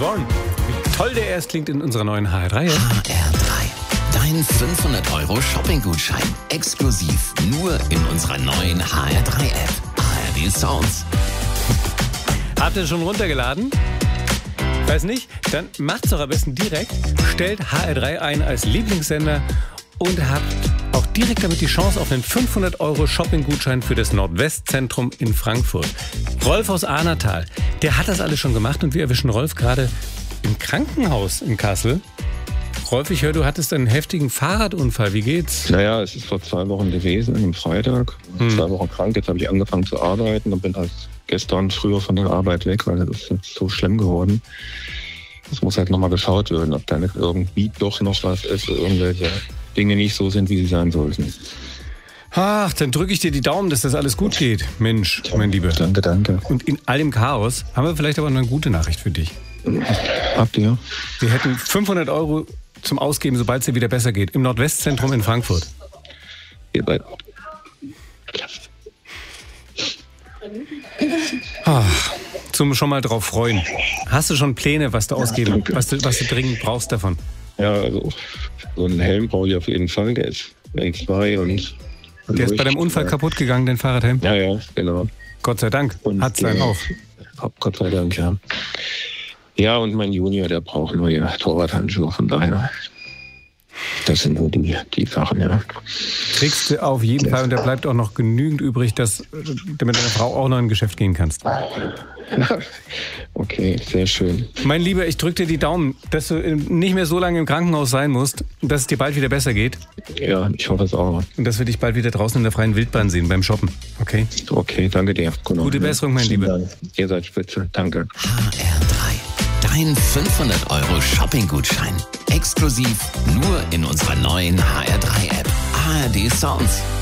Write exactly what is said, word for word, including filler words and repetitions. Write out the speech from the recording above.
Warren. Wie toll der erst klingt in unserer neuen H R drei. H R drei. Dein fünfhundert Euro Shopping-Gutschein. Exklusiv nur in unserer neuen H R drei App. H R D Sounds. Habt ihr schon runtergeladen? Weiß nicht? Dann macht's doch am besten direkt. Stellt H R drei ein als Lieblingssender und habt auch direkt damit die Chance auf einen fünfhundert Euro Shopping-Gutschein für das Nordwestzentrum in Frankfurt. Rolf aus Ahnertal, der hat das alles schon gemacht und wir erwischen Rolf gerade im Krankenhaus in Kassel. Rolf, ich höre, du hattest einen heftigen Fahrradunfall. Wie geht's? Naja, es ist vor zwei Wochen gewesen, am Freitag. Hm. Zwei Wochen krank, jetzt habe ich angefangen zu arbeiten und bin halt gestern früher von der Arbeit weg, weil das ist jetzt so schlimm geworden. Es muss halt nochmal geschaut werden, ob da nicht irgendwie doch noch was ist, irgendwelche Dinge nicht so sind, wie sie sein sollten. Ach, dann drücke ich dir die Daumen, dass das alles gut geht. Mensch, mein Lieber. Danke, danke. Und in all dem Chaos haben wir vielleicht aber noch eine gute Nachricht für dich. Habt ihr? Wir hätten fünfhundert Euro zum Ausgeben, sobald es dir wieder besser geht, im Nordwestzentrum in Frankfurt. Ihr seid... Ach, zum schon mal drauf freuen. Hast du schon Pläne, was du ausgeben, was du, was du dringend brauchst davon? Ja, also so einen Helm brauche ich auf jeden Fall. Der ist X zwei und... Der ist bei deinem Unfall kaputt gegangen, dein Fahrradhelm? Ja, ja, genau. Gott sei Dank. Hat's dann äh, auch. Gott sei Dank, ja. Ja, und mein Junior, der braucht neue Torwarthandschuhe, von daher. Das sind nur die, die Sachen, ja. Kriegst du auf jeden Fall, und da bleibt auch noch genügend übrig, dass du mit deiner Frau auch noch in ein Geschäft gehen kannst. Okay, sehr schön. Mein Lieber, ich drücke dir die Daumen, dass du nicht mehr so lange im Krankenhaus sein musst, dass es dir bald wieder besser geht. Ja, ich hoffe es auch. Und dass wir dich bald wieder draußen in der freien Wildbahn sehen beim Shoppen, okay? Okay, danke dir. Genau. Gute Besserung, mein Lieber. Dank. Ihr seid spitze, danke. H R drei. Dein fünfhundert Euro Shopping-Gutschein. Exklusiv nur in unserer neuen H R drei App. H R D Sounds.